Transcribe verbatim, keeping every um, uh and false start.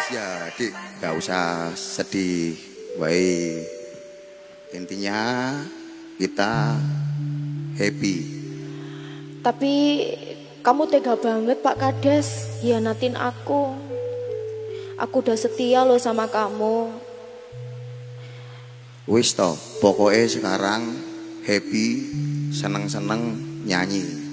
Ya, Dik, nggak usah sedih. Baik. Intinya kita happy. Tapi kamu tega banget Pak Kades, hianatin aku. Aku udah setia loh sama kamu. Wis toh, pokoknya sekarang happy, seneng-seneng nyanyi.